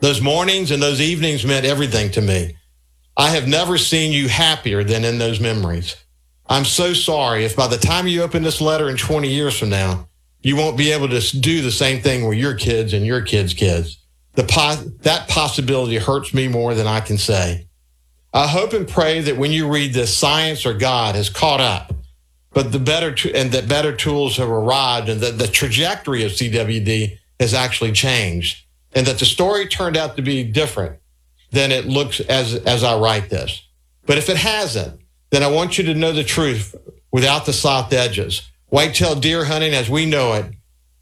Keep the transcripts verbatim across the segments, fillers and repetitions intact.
Those mornings and those evenings meant everything to me. I have never seen you happier than in those memories. I'm so sorry if by the time you open this letter in twenty years from now, you won't be able to do the same thing with your kids and your kids' kids. The po- that possibility hurts me more than I can say. I hope and pray that when you read this, science or God has caught up, but the better t- and that better tools have arrived, and that the trajectory of C W D has actually changed, and that the story turned out to be different than it looks as as I write this. But if it hasn't, then I want you to know the truth without the soft edges. Whitetail deer hunting, as we know it,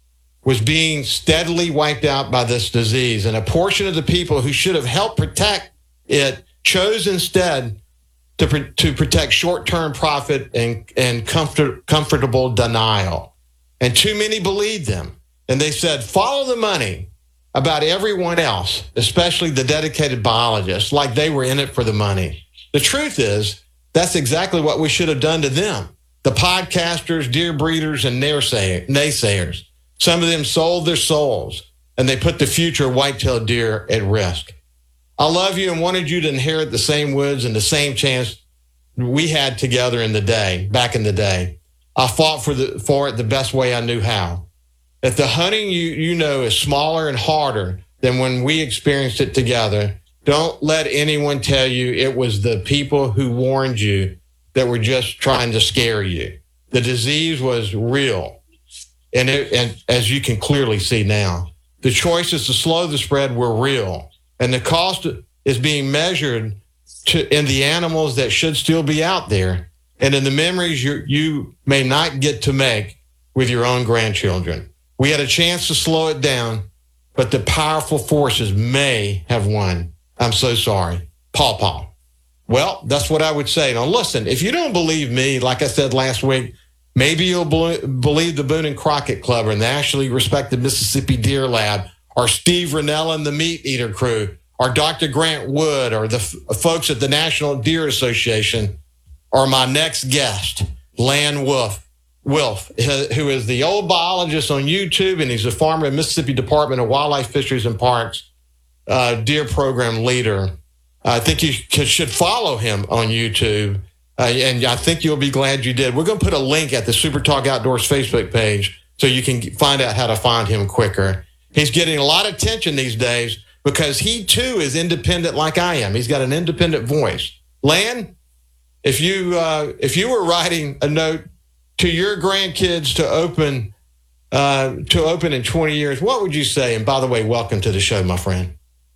was being steadily wiped out by this disease, and a portion of the people who should have helped protect it chose instead to, to protect short-term profit and, and comfort, comfortable denial. And too many believed them. And they said, follow the money about everyone else, especially the dedicated biologists, like they were in it for the money. The truth is, that's exactly what we should have done to them. The podcasters, deer breeders, and naysayers. Some of them sold their souls, and they put the future of white-tailed deer at risk. I love you and wanted you to inherit the same woods and the same chance we had together in the day, back in the day. I fought for the for it the best way I knew how. If the hunting you, you know is smaller and harder than when we experienced it together, don't let anyone tell you it was the people who warned you that were just trying to scare you. The disease was real, and, it, and as you can clearly see now, the choices to slow the spread were real. And the cost is being measured to, in the animals that should still be out there and in the memories you, you may not get to make with your own grandchildren. We had a chance to slow it down, but the powerful forces may have won. I'm so sorry. Paw Paw. Well, that's what I would say. Now, listen, if you don't believe me, like I said last week, maybe you'll believe the Boone and Crockett Club or the nationally respected Mississippi Deer Lab, or Steve Rennell and the Meat Eater Crew, or Doctor Grant Wood, or the f- folks at the National Deer Association, or my next guest, Lan Wolf, Wolf, who is the old biologist on YouTube, and he's a farmer at Mississippi Department of Wildlife, Fisheries, and Parks, uh, deer program leader. I think you should follow him on YouTube, uh, and I think you'll be glad you did. We're going to put a link at the Super Talk Outdoors Facebook page so you can find out how to find him quicker. He's getting a lot of attention these days because he, too, is independent like I am. He's got an independent voice. Lan, if you uh, if you were writing a note to your grandkids to open uh, to open in twenty years, what would you say? And by the way, welcome to the show, my friend.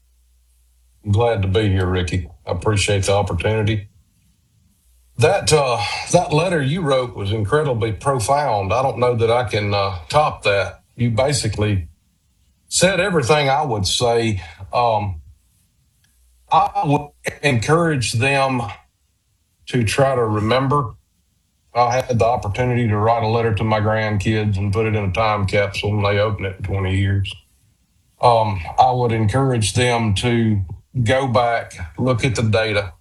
I'm glad to be here, Ricky. I appreciate the opportunity. That uh, that letter you wrote was incredibly profound. I don't know that I can uh, top that. You basically said everything I would say. Um, I would encourage them to try to remember. I had the opportunity to write a letter to my grandkids and put it in a time capsule when they open it in twenty years. Um, I would encourage them to go back, look at the data.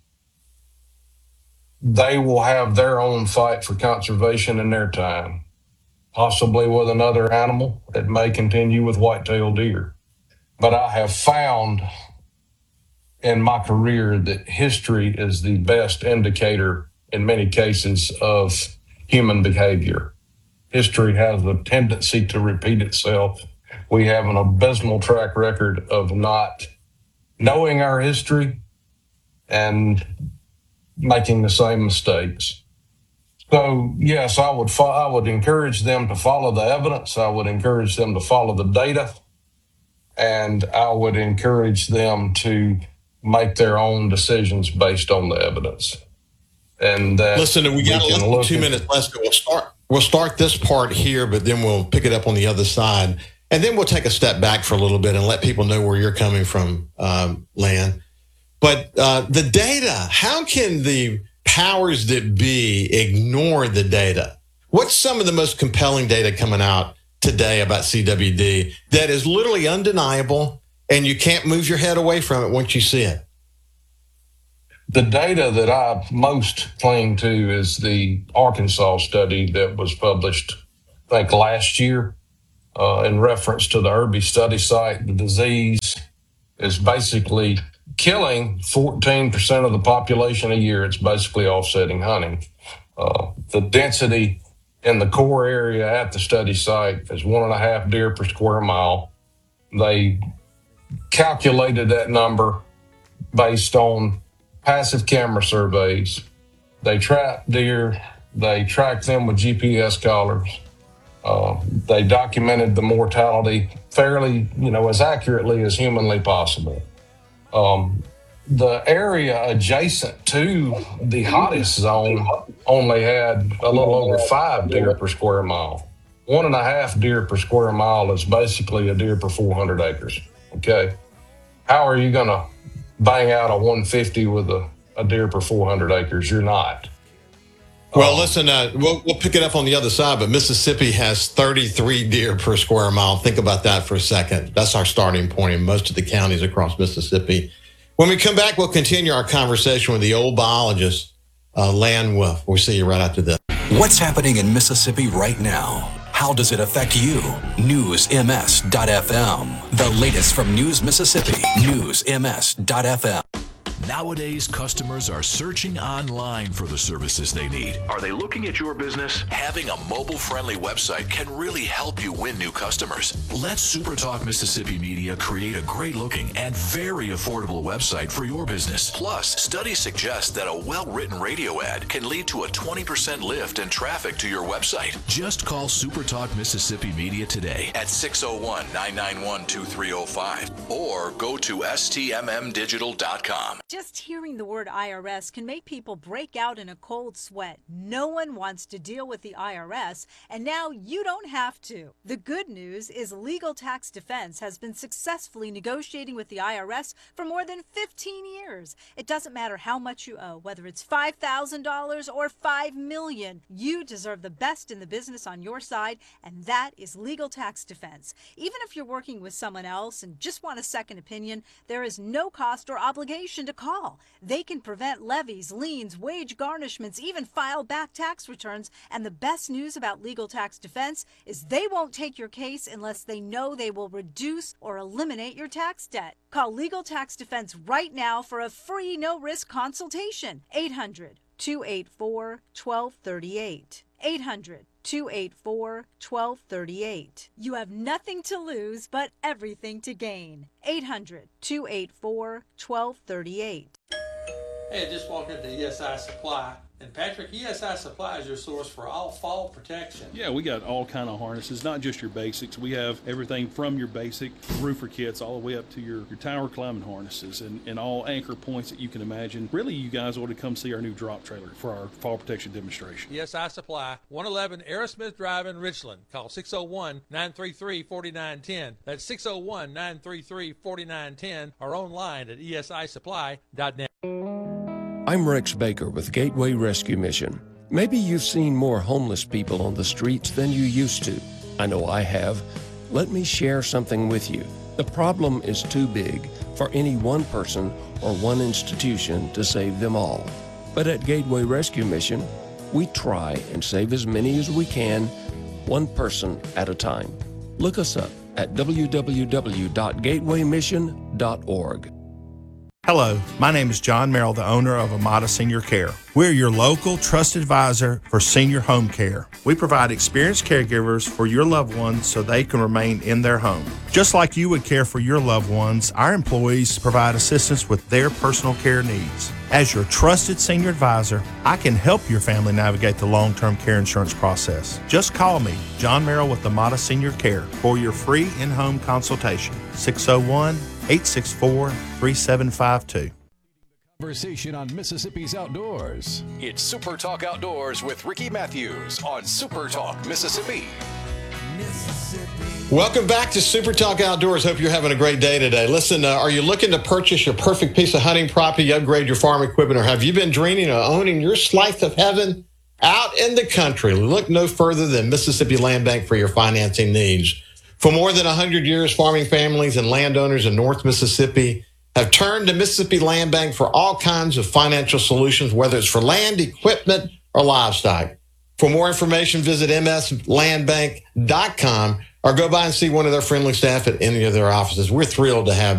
They will have their own fight for conservation in their time, possibly with another animal. It may continue with white-tailed deer. But I have found in my career that history is the best indicator in many cases of human behavior. History has a tendency to repeat itself. We have an abysmal track record of not knowing our history and making the same mistakes. So, yes, I would fo- I would encourage them to follow the evidence. I would encourage them to follow the data. And I would encourage them to make their own decisions based on the evidence. And uh, listen, we got we less than two at- minutes left. So we'll start. We'll start this part here, but then we'll pick it up on the other side, and then we'll take a step back for a little bit and let people know where you're coming from, um, Lan. But uh, the data. How can the powers that be ignore the data? What's some of the most compelling data coming out today about C W D that is literally undeniable, and you can't move your head away from it once you see it? The data that I most cling to is the Arkansas study that was published, I think, last year uh, in reference to the Irby study site. The disease is basically killing fourteen percent of the population a year. It's basically offsetting hunting. Uh, the density in the core area at the study site is one and a half deer per square mile. They calculated that number based on passive camera surveys. They trap deer, they track them with G P S collars. Uh, they documented the mortality fairly, you know, as accurately as humanly possible. Um, the area adjacent to the hottest zone only had a little over five deer per square mile. One and a half deer per square mile is basically a deer per four hundred acres. Okay. How are you going to bang out a one fifty with a, a deer per four hundred acres? You're not. Well, um, listen, uh, we'll, we'll pick it up on the other side, but Mississippi has thirty-three deer per square mile. Think about that for a second. That's our starting point in most of the counties across Mississippi. When we come back, we'll continue our conversation with the old biologist, uh, Lan Wolf. We'll see you right after this. What's happening in Mississippi right now? How does it affect you? News M S dot F M. The latest from News Mississippi. News M S dot F M. Nowadays, customers are searching online for the services they need. Are they looking at your business? Having a mobile-friendly website can really help you win new customers. Let SuperTalk Mississippi Media create a great-looking and very affordable website for your business. Plus, studies suggest that a well-written radio ad can lead to a twenty percent lift in traffic to your website. Just call SuperTalk Mississippi Media today at six oh one, nine nine one, two three oh five or go to S T M M digital dot com. Just hearing the word I R S can make people break out in a cold sweat. No one wants to deal with the I R S, and now you don't have to. The good news is Legal Tax Defense has been successfully negotiating with the I R S for more than fifteen years. It doesn't matter how much you owe, whether it's five thousand dollars or five million dollars. You deserve the best in the business on your side, and that is Legal Tax Defense. Even if you're working with someone else and just want a second opinion, there is no cost or obligation to call. They can prevent levies, liens, wage garnishments, even file back tax returns. And the best news about Legal Tax Defense is they won't take your case unless they know they will reduce or eliminate your tax debt. Call Legal Tax Defense right now for a free no-risk consultation. eight hundred, two eight four, one two three eight. eight hundred, two eight four, one two three eight. You have nothing to lose but everything to gain. eight hundred, two eight four, one two three eight. Hey, I just walked into E S I Supply. And Patrick, E S I Supply is your source for all fall protection. Yeah, we got all kind of harnesses, not just your basics. We have everything from your basic roofer kits all the way up to your, your tower climbing harnesses and, and all anchor points that you can imagine. Really, you guys ought to come see our new drop trailer for our fall protection demonstration. E S I Supply, one eleven Aerosmith Drive in Richland. Call six oh one, nine three three, four nine one oh. That's six oh one, nine three three, four nine one oh or online at E S I supply dot net. I'm Rex Baker with Gateway Rescue Mission. Maybe you've seen more homeless people on the streets than you used to. I know I have. Let me share something with you. The problem is too big for any one person or one institution to save them all. But at Gateway Rescue Mission, we try and save as many as we can, one person at a time. Look us up at w w w dot gateway mission dot org. Hello, my name is John Merrill, the owner of Amada Senior Care. We're your local trusted advisor for senior home care. We provide experienced caregivers for your loved ones so they can remain in their home. Just like you would care for your loved ones, our employees provide assistance with their personal care needs. As your trusted senior advisor, I can help your family navigate the long-term care insurance process. Just call me, John Merrill with Amada Senior Care, for your free in-home consultation. six oh one, eight six four, three seven five two. Conversation on Mississippi's Outdoors. It's Super Talk Outdoors with Ricky Matthews on Super Talk Mississippi. Welcome back to Super Talk Outdoors. Hope you're having a great day today. Listen, uh, are you looking to purchase your perfect piece of hunting property, upgrade your farm equipment, or have you been dreaming of owning your slice of heaven out in the country? Look no further than Mississippi Land Bank for your financing needs. For more than one hundred years, farming families and landowners in North Mississippi have turned to Mississippi Land Bank for all kinds of financial solutions, whether it's for land, equipment, or livestock. For more information, visit m s land bank dot com or go by and see one of their friendly staff at any of their offices. We're thrilled to have